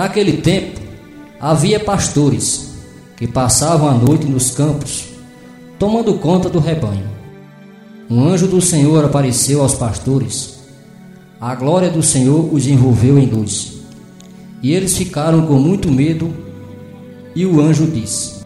Naquele tempo, havia pastores que passavam a noite nos campos, tomando conta do rebanho. Um anjo do Senhor apareceu aos pastores. A glória do Senhor os envolveu em luz. E eles ficaram com muito medo. E o anjo disse: